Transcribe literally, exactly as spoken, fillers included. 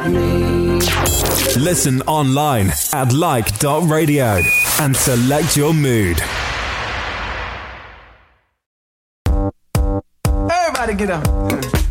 me. Listen online at like dot radio and select your mood. Everybody get up.